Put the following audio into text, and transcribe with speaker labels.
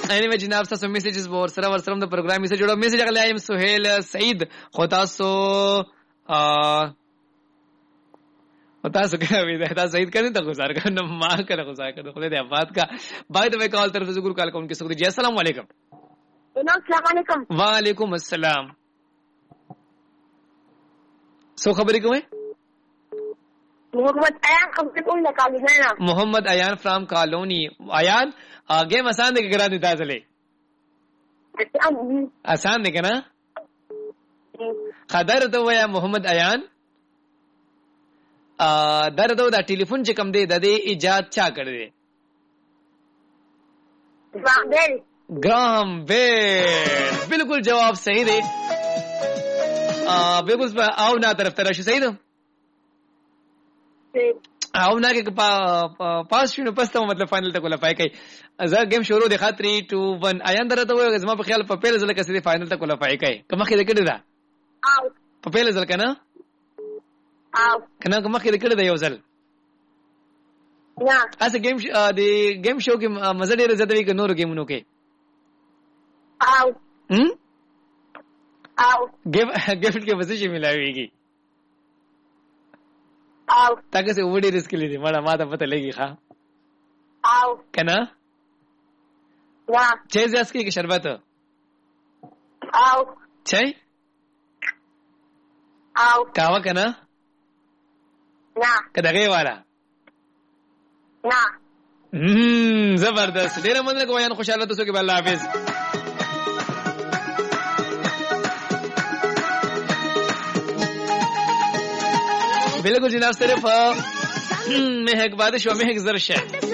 Speaker 1: anyway جناب تاسو میسیجز ورسره د پروګرام سره جوړو میسیج غلی ایم سہیل سعید خو تاسو تاسو کوي دا تاسو سعید کنه ته گزار کنه ما کنه گزار کنه خدای دې آباد کا باید به کال طرف سے ضرور کال کوم کې سکو جی السلام علیکم.
Speaker 2: السلام علیکم.
Speaker 1: وعلیکم السلام. سو خبرې کوئ؟
Speaker 2: محمد ایان خبرې کوم د کالونی.
Speaker 1: محمد ایان فرام کالونی. ایان گیم آسان دے کرا دیتا چلے آسان دے کنا خدر تو یا محمد ایان در تو دا ٹیلیفون چکم دے دا دے ایجاد چا کر دے گرام بیل. بالکل جواب صحیح دے. بالکل آؤ نا طرف طرف صحیح دو او نه کې پاس شنو پسته مطلب فائنل ته کولای کوي. زه گیم شروع د 3 2 1 ایان درته وای زما په خیال په پیل ځل کې سړي فائنل ته کولای کوي کومه کې کړی دا
Speaker 2: او
Speaker 1: په پیل ځل کنه
Speaker 2: او
Speaker 1: کنه کومه کې کړی دا یو ځل
Speaker 2: نه
Speaker 1: اسه گیم د گیم شو کې مزه ډیره زیاته وی کې نور گیمونو کې
Speaker 2: او او
Speaker 1: गिफ्ट کې وسه شي ملاويږي
Speaker 2: او
Speaker 1: تاګه سه وړي رسک لري ما ته پته لګي ښا
Speaker 2: او
Speaker 1: کنه
Speaker 2: وا
Speaker 1: چیز اس کې شربت
Speaker 2: او
Speaker 1: چای
Speaker 2: او
Speaker 1: کاوا کنه
Speaker 2: نه
Speaker 1: کداغه والا
Speaker 2: نه
Speaker 1: زبردست ډیره مننه کوم خوشاله تاسو کې الله حافظ. بالکل جناب صرف مهک بعد شو مهک زر شد